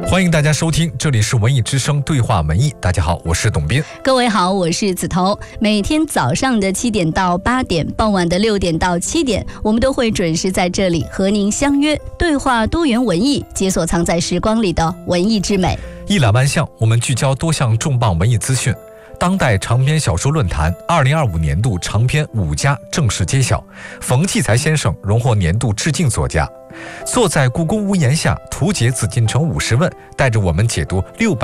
欢迎大家收听，这里是文艺之声对话文艺。大家好，我是董斌。 各位好，我是子彤。每天早上的7点到8点，傍晚的6点到7点，我们都会准时在这里和您相约，对话多元文艺，解锁藏在时光里的文艺之美。 一览万象，我们聚焦多项重磅文艺资讯。当代长篇小说论坛2025年度长篇5家正式揭晓，冯骥才先生荣获年度致敬作家。坐在故宫屋檐下，图解紫禁城50问，带着我们解读600